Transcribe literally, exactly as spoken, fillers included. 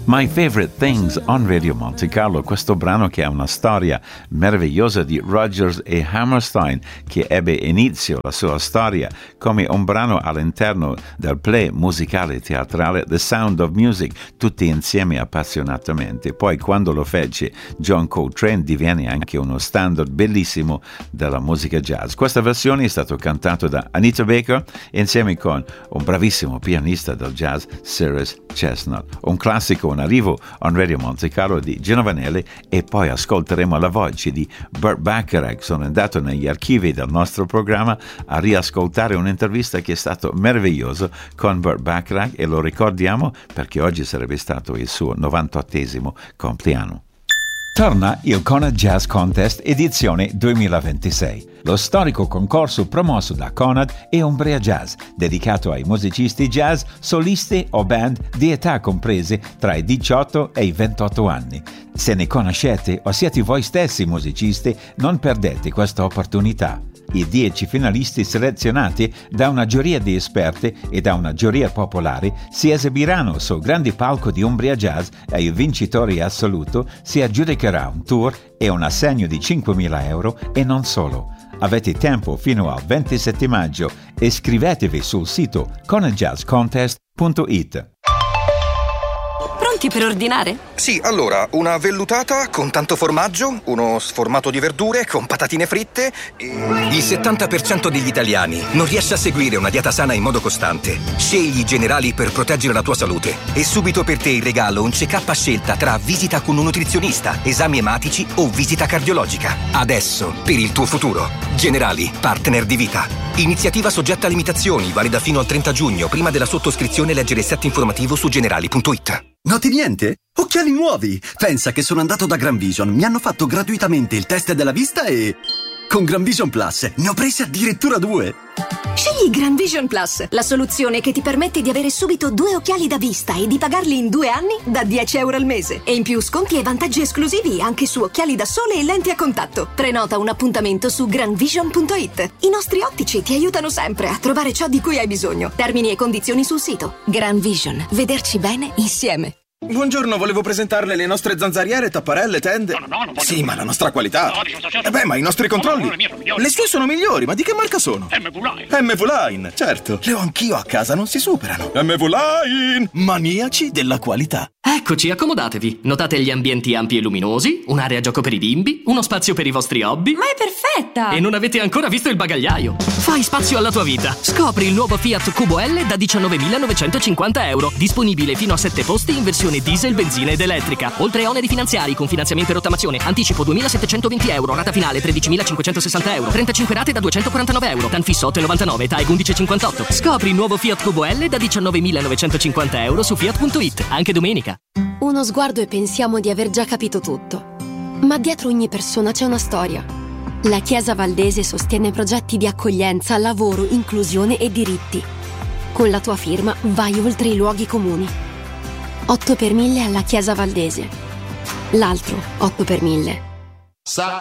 My Favorite Things on Radio Monte Carlo, questo brano che ha una storia meravigliosa di Rodgers e Hammerstein, che ebbe inizio la sua storia come un brano all'interno del play musicale teatrale The Sound of Music, tutti insieme appassionatamente. Poi quando lo fece John Coltrane divenne anche uno standard bellissimo della musica jazz. Questa versione è stata cantata da Anita Baker insieme con un bravissimo pianista del jazz, Cyrus Chestnut. Un classico in arrivo on Radio Monte Carlo di Giovanelli, e poi ascolteremo la voce di Burt Bacharach. Sono andato negli archivi del nostro programma a riascoltare un'intervista che è stata meravigliosa con Burt Bacharach, e lo ricordiamo perché oggi sarebbe stato il suo novantottesimo compleanno. Torna il Conad Jazz Contest edizione duemilaventisei. Lo storico concorso promosso da Conad e Umbria Jazz, dedicato ai musicisti jazz, solisti o band di età comprese tra i diciotto e i ventotto anni. Se ne conoscete o siete voi stessi musicisti, non perdete questa opportunità. I dieci finalisti selezionati da una giuria di esperti e da una giuria popolare si esibiranno sul grande palco di Umbria Jazz, e il vincitore assoluto si aggiudicherà un tour e un assegno di cinquemila euro, e non solo. Avete tempo fino al ventisette maggio. Iscrivetevi sul sito conad jazz contest punto it. Pronti per ordinare? Sì, allora, una vellutata con tanto formaggio, uno sformato di verdure con patatine fritte e... Il settanta per cento degli italiani non riesce a seguire una dieta sana in modo costante. Scegli i Generali per proteggere la tua salute. E subito per te in regalo un check-up a scelta tra visita con un nutrizionista, esami ematici o visita cardiologica. Adesso, per il tuo futuro. Generali, partner di vita. Iniziativa soggetta a limitazioni, valida fino al trenta giugno. Prima della sottoscrizione leggere il set informativo su generali punto it. Noti niente? Occhiali nuovi! Pensa che sono andato da Gran Vision, mi hanno fatto gratuitamente il test della vista e... con Gran Vision Plus ne ho presi addirittura due! Scegli Gran Vision Plus, la soluzione che ti permette di avere subito due occhiali da vista e di pagarli in due anni da dieci euro al mese. E in più sconti e vantaggi esclusivi anche su occhiali da sole e lenti a contatto. Prenota un appuntamento su gran vision punto it. I nostri ottici ti aiutano sempre a trovare ciò di cui hai bisogno. Termini e condizioni sul sito. Gran Vision. Vederci bene insieme. Buongiorno, volevo presentarle le nostre zanzariere, tapparelle, tende. No, no, no, non voglio. Sì, ma la nostra qualità. No, dico, sto certo. Eh beh, ma i nostri controlli. No, no, le mie sono migliori. Le sue sono migliori, ma di che marca sono? M V Line. M V Line, certo. Le ho anch'io a casa, non si superano. M V Line, maniaci della qualità. Eccoci, accomodatevi. Notate gli ambienti ampi e luminosi, un'area gioco per i bimbi, uno spazio per i vostri hobby. Ma è perfetta! E non avete ancora visto il bagagliaio. Fai spazio alla tua vita. Scopri il nuovo Fiat Cubo L da diciannovemilanovecentocinquanta euro. Disponibile fino a sette posti in versione diesel, benzina ed elettrica. Oltre a oneri finanziari con finanziamento e rottamazione. Anticipo duemilasettecentoventi euro. Rata finale tredicimilacinquecentosessanta euro. trentacinque rate da duecentoquarantanove euro. TAN fisso otto virgola novantanove, T A E undici virgola cinquantotto. Scopri il nuovo Fiat Cubo L da diciannovemilanovecentocinquanta euro su fiat punto it. Anche domenica. Uno sguardo e pensiamo di aver già capito tutto. Ma dietro ogni persona c'è una storia. La Chiesa Valdese sostiene progetti di accoglienza, lavoro, inclusione e diritti. Con la tua firma vai oltre i luoghi comuni. otto per mille alla Chiesa Valdese. L'altro otto per mille. Sa